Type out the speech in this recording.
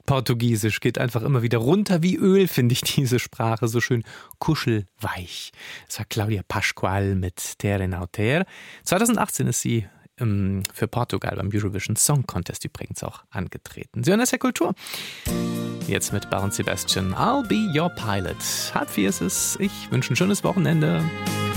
Portugiesisch geht einfach immer wieder runter wie Öl, finde ich diese Sprache so schön kuschelweich. Das war Claudia Pascual mit Terre Nauter. 2018 ist sie für Portugal beim Eurovision Song Contest übrigens auch angetreten. Sie hören das ja Kultur. Jetzt mit Baron Sebastian, I'll be your pilot. 3:30 ist es. Ich wünsche ein schönes Wochenende.